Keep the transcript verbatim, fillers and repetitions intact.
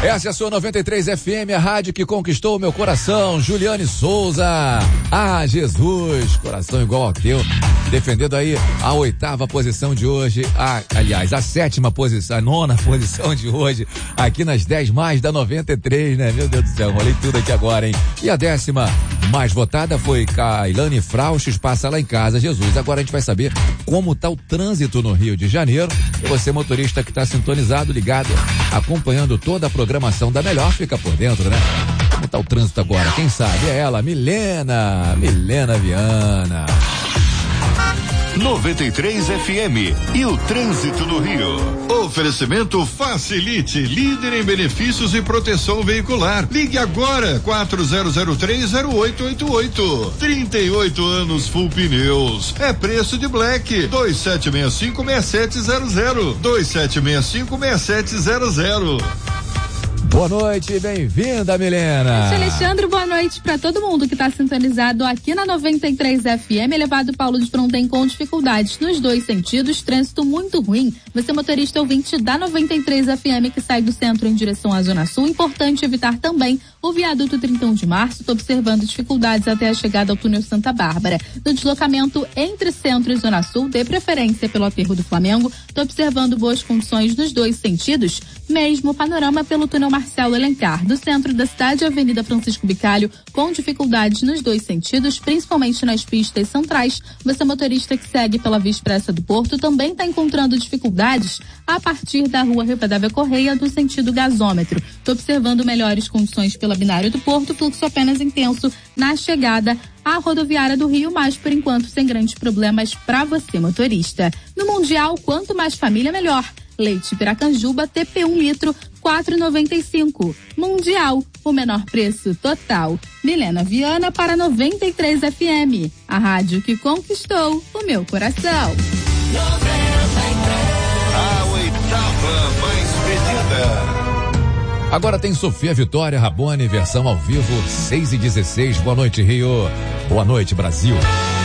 Essa é a sua noventa e três F M, a rádio que conquistou o meu coração. Juliane Souza. Ah, Jesus, coração igual ao teu. Defendendo aí a oitava posição de hoje. Ah, aliás, a sétima posição, a nona posição de hoje. Aqui nas dez mais da noventa e três, né? Meu Deus do céu, rolei tudo aqui agora, hein? E a décima mais votada foi Kailane Frauches, passa lá em casa, Jesus. Agora a gente vai saber como tá o trânsito no Rio de Janeiro. E você, motorista que tá sintonizado, ligado, acompanhando toda a programação da Melhor, fica por dentro, né? Como tá o trânsito agora? Quem sabe? É ela, Milena, Milena Viana. noventa e três F M e o trânsito no Rio. Oferecimento Facilite, líder em benefícios e proteção veicular. Ligue agora, quatro zero zero três zero oito oito oito. trinta e oito anos Full Pneus. É preço de Black. dois sete seis cinco seis sete zero zero. dois sete seis cinco seis sete zero zero. Boa noite, bem-vinda, Milena. Gente, Alexandre, boa noite para todo mundo que está sintonizado aqui na noventa e três F M. Elevado Paulo de Fronten com dificuldades nos dois sentidos, trânsito muito ruim. Você, motorista ouvinte da noventa e três F M que sai do centro em direção à Zona Sul, importante evitar também o viaduto trinta e um de março. Estou observando dificuldades até a chegada ao túnel Santa Bárbara. No deslocamento entre centro e Zona Sul, dê preferência pelo aterro do Flamengo. Estou observando boas condições nos dois sentidos. Mesmo panorama pelo túnel Marcelo Alencar, do centro da cidade, Avenida Francisco Bicalho, com dificuldades nos dois sentidos, principalmente nas pistas centrais. Você, motorista que segue pela Via Expressa do Porto, também está encontrando dificuldades a partir da Rua Rivadavia Correia, do sentido gasômetro. Estou observando melhores condições pela Binário do Porto, fluxo apenas intenso na chegada à rodoviária do Rio, mas por enquanto sem grandes problemas para você, motorista. No Mundial, quanto mais família, melhor. Leite Piracanjuba T P um litro, quatro reais e noventa e cinco centavos. Mundial, o menor preço total. Milena Viana para noventa e três F M, a rádio que conquistou o meu coração. A oitava mais pedida. Agora tem Sofia Vitória Rabone, versão ao vivo, seis e dezesseis. Boa noite, Rio. Boa noite, Brasil.